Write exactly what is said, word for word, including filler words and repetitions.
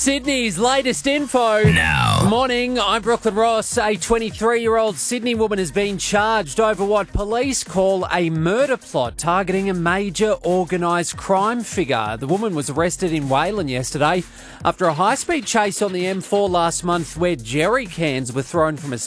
Sydney's latest info. Now. Morning, I'm Brooklyn Ross. A twenty-three-year-old Sydney woman has been charged over what police call a murder plot targeting a major organised crime figure. The woman was arrested in Wayland yesterday after a high-speed chase on the M four last month where jerry cans were thrown from a